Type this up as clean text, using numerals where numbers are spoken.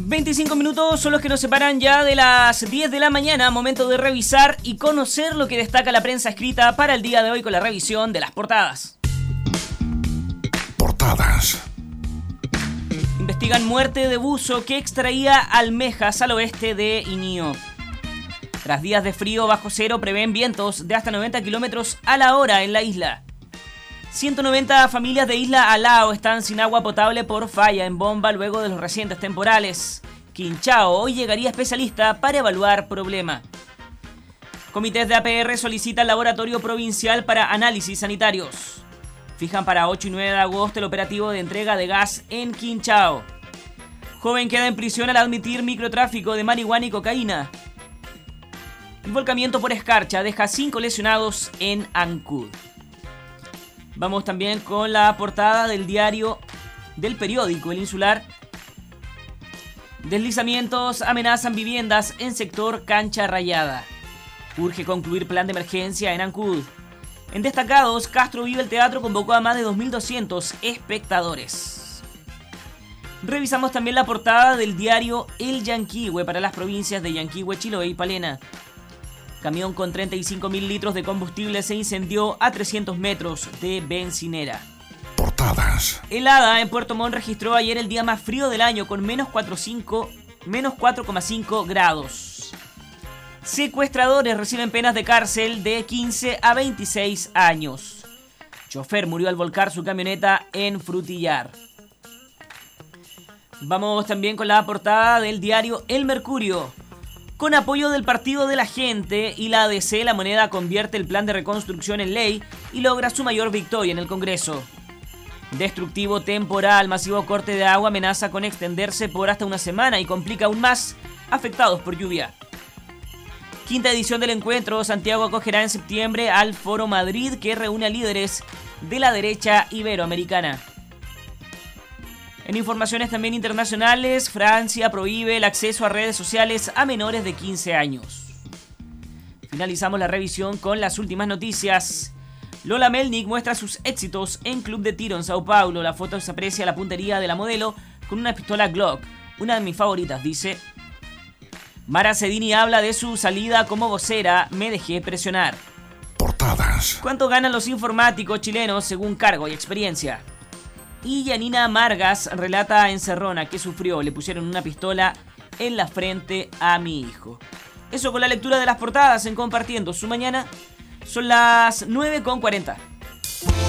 25 minutos son los que nos separan ya de las 10 de la mañana. Momento de revisar y conocer lo que destaca la prensa escrita para el día de hoy con la revisión de las portadas. Portadas. Investigan muerte de buzo que extraía almejas al oeste de Inío. Tras días de frío bajo cero, prevén vientos de hasta 90 kilómetros a la hora en la isla. 190 familias de Isla Alao están sin agua potable por falla en bomba luego de los recientes temporales. Quinchao hoy llegaría especialista para evaluar problema. Comités de APR solicitan laboratorio provincial para análisis sanitarios. Fijan para 8 y 9 de agosto el operativo de entrega de gas en Quinchao. Joven queda en prisión al admitir microtráfico de marihuana y cocaína. El volcamiento por escarcha deja 5 lesionados en Ancud. Vamos también con la portada del periódico El Insular. Deslizamientos amenazan viviendas en sector Cancha Rayada. Urge concluir plan de emergencia en Ancud. En destacados, Castro Vive el Teatro convocó a más de 2.200 espectadores. Revisamos también la portada del diario El Yanquihue para las provincias de Yanquihue, Chiloé y Palena. Camión con 35.000 litros de combustible se incendió a 300 metros de bencinera. Portadas. Helada en Puerto Montt registró ayer el día más frío del año con menos 4,5 grados. Secuestradores reciben penas de cárcel de 15 a 26 años. Chofer murió al volcar su camioneta en Frutillar. Vamos también con la portada del diario El Mercurio. Con apoyo del Partido de la Gente y la ADC, la moneda convierte el plan de reconstrucción en ley y logra su mayor victoria en el Congreso. Destructivo temporal, masivo corte de agua amenaza con extenderse por hasta una semana y complica aún más afectados por lluvia. Quinta edición del encuentro, Santiago acogerá en septiembre al Foro Madrid que reúne a líderes de la derecha iberoamericana. En informaciones también internacionales, Francia prohíbe el acceso a redes sociales a menores de 15 años. Finalizamos la revisión con las últimas noticias. Lola Melnik muestra sus éxitos en club de tiro en Sao Paulo. La foto se aprecia la puntería de la modelo con una pistola Glock. Una de mis favoritas, dice. Mara Cedini habla de su salida como vocera. Me dejé presionar. Portadas. ¿Cuánto ganan los informáticos chilenos según cargo y experiencia? Y Yanina Margas relata a Encerrona que sufrió. Le pusieron una pistola en la frente a mi hijo. Eso con la lectura de las portadas en Compartiendo su Mañana. Son las 9:40.